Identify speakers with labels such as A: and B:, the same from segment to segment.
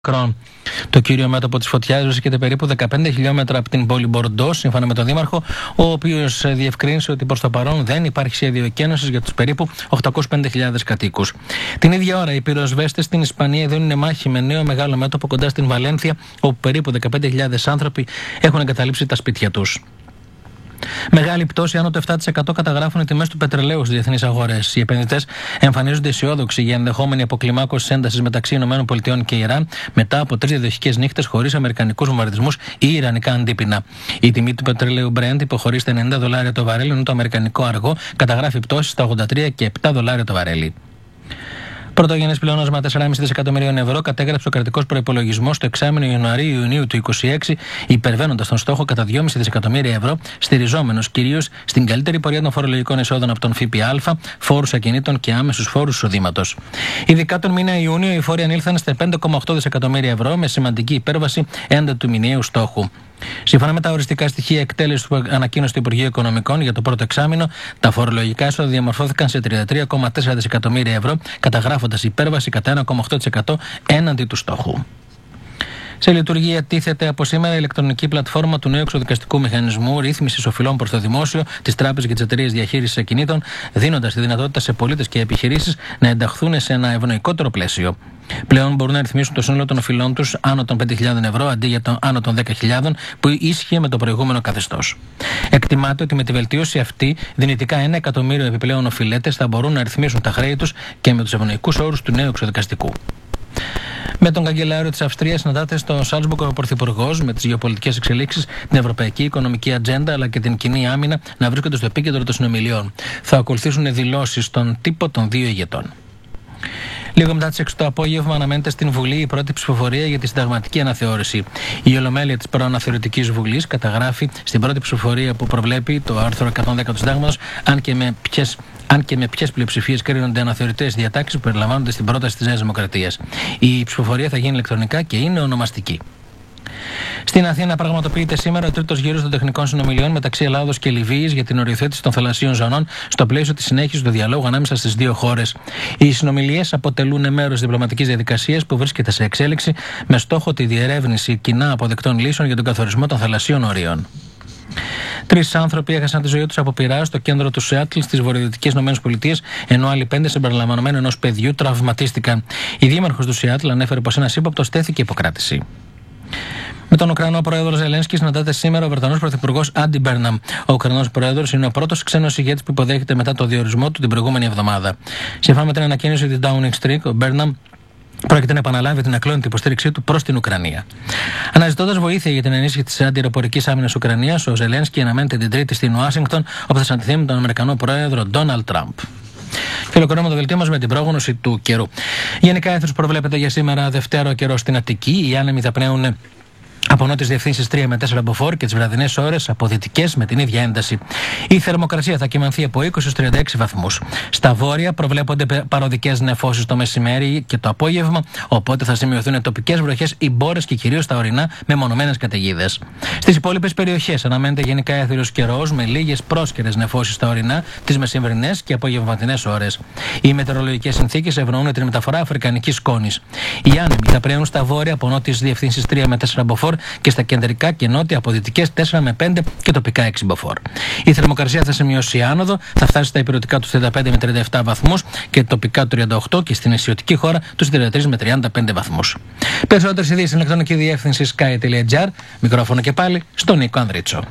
A: Το κύριο μέτωπο της φωτιάς βρίσκεται περίπου 15 χιλιόμετρα από την πόλη Μπορντό, σύμφωνα με τον Δήμαρχο, ο οποίος διευκρίνησε ότι προς το παρόν δεν υπάρχει σχέδιο εκένωσης για τους περίπου 805.000 κατοίκους. Την ίδια ώρα, οι πυροσβέστες στην Ισπανία δίνουν μάχη με νέο μεγάλο μέτωπο κοντά στην Βαλένθια, όπου περίπου 15.000 άνθρωποι έχουν εγκαταλείψει τα σπίτια τους. Μεγάλη πτώση, άνω το 7% καταγράφουν οι τιμές του πετρελαίου στις διεθνείς αγορές. Οι επενδυτές εμφανίζονται αισιόδοξοι για ενδεχόμενη αποκλιμάκωση έντασης μεταξύ ΗΠΑ και Ιράν μετά από 3 διαδοχικές νύχτες χωρίς αμερικανικούς βομβαρδισμούς ή ιρανικά αντίπεινα. Η τιμή του πετρελαίου Brent υποχωρεί στα $90 το βαρέλι, ενώ το αμερικανικό αργό καταγράφει πτώση στα $83 και $7 το βαρέλι. Πρωτογενές πλεόνασμα 4,5 δισεκατομμυρίων ευρώ κατέγραψε ο κρατικός προϋπολογισμός στο εξάμηνο Ιανουαρίου-Ιουνίου του 2026, υπερβαίνοντας τον στόχο κατά 2,5 δισεκατομμύρια ευρώ, στηριζόμενος κυρίως στην καλύτερη πορεία των φορολογικών εσόδων από τον ΦΠΑ, φόρους ακινήτων και άμεσους φόρους εισοδήματος. Ειδικά τον μήνα Ιούνιο, οι φόροι ανήλθαν στα 5,8 δισεκατομμύρια ευρώ, με σημαντική υπέρβαση έναντι του μηνιαίου στόχου. Σύμφωνα με τα οριστικά στοιχεία εκτέλεσης που ανακοίνωσε το Υπουργείο Οικονομικών για το πρώτο εξάμηνο, τα φορολογικά έσοδα διαμορφώθηκαν σε 33,4 δισεκατομμύρια ευρώ, καταγράφοντας υπέρβαση κατά 1,8% έναντι του στόχου. Σε λειτουργία τίθεται από σήμερα η ηλεκτρονική πλατφόρμα του νέου εξοδικαστικού μηχανισμού ρύθμισης οφειλών προς το δημόσιο, τις τράπεζες και τις εταιρείες διαχείρισης ακινήτων, δίνοντας τη δυνατότητα σε πολίτες και επιχειρήσεις να ενταχθούν σε ένα ευνοϊκότερο πλαίσιο. Πλέον μπορούν να ρυθμίσουν το σύνολο των οφειλών τους άνω των 5.000 ευρώ αντί για τον άνω των 10.000 που ίσχυε με το προηγούμενο καθεστώς. Εκτιμάται ότι με τη βελτίωση αυτή, δυνητικά 1 εκατομμύριο επιπλέον οφειλέτες θα μπορούν να ρυθμίσουν τα χρέη τους και με τους ευνοϊκούς όρους του νέου εξοδικαστικού. Με τον καγκελάριο της Αυστρίας συναντάται στο Σάλτσμπουργκ ο Πρωθυπουργός, με τις γεωπολιτικές εξελίξεις, την ευρωπαϊκή οικονομική ατζέντα αλλά και την κοινή άμυνα να βρίσκονται στο επίκεντρο των συνομιλιών. Θα ακολουθήσουν δηλώσεις στον τύπο των δύο ηγετών. Λίγο μετά τις 6 το απόγευμα αναμένεται στην Βουλή η πρώτη ψηφοφορία για τη συνταγματική αναθεώρηση. Η Ολομέλεια της Προαναθεωρητικής Βουλής καταγράφει στην πρώτη ψηφοφορία που προβλέπει το άρθρο 110 του Συντάγματος, αν και με ποιες πλειοψηφίες κρίνονται αναθεωρητές διατάξεις που περιλαμβάνονται στην πρόταση της Νέας Δημοκρατίας. Η ψηφοφορία θα γίνει ηλεκτρονικά και είναι ονομαστική. Στην Αθήνα πραγματοποιείται σήμερα ο τρίτος γύρος των τεχνικών συνομιλιών μεταξύ Ελλάδος και Λιβύης για την οριοθέτηση των θαλασσίων ζωνών στο πλαίσιο της συνέχισης του διαλόγου ανάμεσα στις δύο χώρες. Οι συνομιλίες αποτελούν μέρος διπλωματικής διαδικασίας που βρίσκεται σε εξέλιξη με στόχο τη διερεύνηση κοινά αποδεκτών λύσεων για τον καθορισμό των θαλασσίων ορίων. 3 άνθρωποι έχασαν τη ζωή τους από πυρά στο κέντρο του Σεάτλ στις βορειοδυτικές ΗΠΑ, ενώ άλλοι 5 συμπεριλαμβανομένου ενός παιδιού τραυματίστηκαν. Η δήμαρχος του Σεάτλ ανέφερε πως ένας ύποπτος τέθηκε υποκράτηση. Με τον Ουκρανό πρόεδρο Ζελένσκι συναντάται σήμερα ο Βρετανός πρωθυπουργός Άντι Μπέρναμ. Ο Ουκρανός πρόεδρος είναι ο πρώτος ξένος ηγέτης που υποδέχεται μετά το διορισμό του την προηγούμενη εβδομάδα. Σύμφωνα με την ανακοίνωση της Downing Street, ο Μπέρναμ πρόκειται να επαναλάβει την ακλόνητη υποστήριξή του προς την Ουκρανία. Αναζητώντας βοήθεια για την ενίσχυση της αντιεροπορικής άμυνας Ουκρανίας, ο Ζελένσκι αναμένεται την Τρίτη στην Ουάσιγκτον, όπου θα συναντηθεί με τον Αμερικανό πρόεδρο Ντόναλντ Τραμπ. Και ολοκληρώνουμε το δελτίο μας με την πρόγνωση του καιρού. Γενικά, έθνος προβλέπεται για σήμερα Δευτέρα καιρό στην Αττική. Οι άνεμοι θα πνέουν από νότιες διευθύνσεις 3 με 4 μποφόρ και τις βραδινές ώρες από δυτικές με την ίδια ένταση. Η θερμοκρασία θα κυμανθεί από 20 στους 36 βαθμούς. Στα βόρεια προβλέπονται παροδικές νεφώσεις το μεσημέρι και το απόγευμα, οπότε θα σημειωθούν τοπικές βροχές ή μπόρες και κυρίως στα ορεινά με μονομένες καταιγίδες. Στις υπόλοιπες περιοχές αναμένεται γενικά έθριος καιρός με λίγες πρόσκαιρες νεφώσεις στα ορεινά, τις μεσημβρινές και απογευματινές ώρες. Οι μετεωρολογικές συνθήκες ευνοούν την μεταφορά αφρικανικής σκόνης. Οι άνεμοι θα πνέουν στα βόρεια από νότιες διευθύνσεις 3 με 4 μποφόρ και στα κεντρικά και νότια από δυτικές 4 με 5 και τοπικά 6 μποφόρ. Η θερμοκρασία θα σημειώσει άνοδο, θα φτάσει στα υπηρετικά του 35 με 37 βαθμούς και τοπικά του 38 και στην νησιωτική χώρα του 33 με 35 βαθμούς. Περισσότερες ειδήσεις στην ηλεκτρονική διεύθυνση sky.gr. Μικρόφωνο και πάλι στον Νίκο Ανδρίτσο.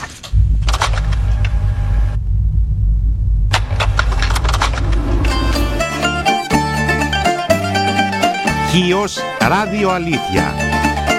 B: Χίος Ράδιο Αλήθεια.